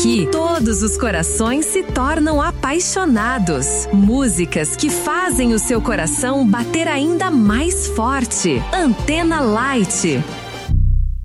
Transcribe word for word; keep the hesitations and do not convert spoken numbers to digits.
Aqui, todos os corações se tornam apaixonados. Músicas que fazem o seu coração bater ainda mais forte. Antena Light.